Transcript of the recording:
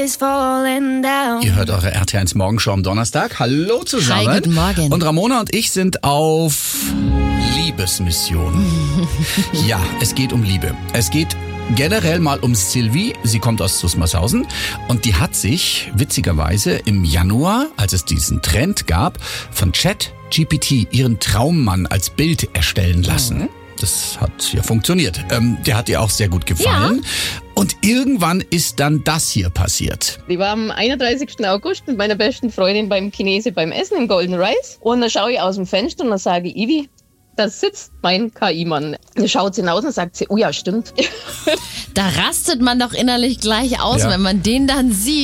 Ihr hört eure RT1 Morgenshow am Donnerstag. Hallo zusammen. Hi, guten Morgen. Und Ramona und ich sind auf Liebesmission. Ja, es geht um Liebe. Es geht generell mal um Sylvie. Sie kommt aus Zusmarshausen und die hat sich witzigerweise im Januar, als es diesen Trend gab, von ChatGPT ihren Traummann als Bild erstellen lassen. Das hat ja funktioniert. Der hat ihr auch sehr gut gefallen. Ja. Und irgendwann ist dann das hier passiert. Ich war am 31. August mit meiner besten Freundin beim Chinese beim Essen im Golden Rice. Und dann schaue ich aus dem Fenster und dann sage ich, Ivi, da sitzt mein KI-Mann. Dann schaut sie hinaus und sagt sie, oh ja, stimmt. Da rastet man doch innerlich gleich aus, wenn man den dann sieht.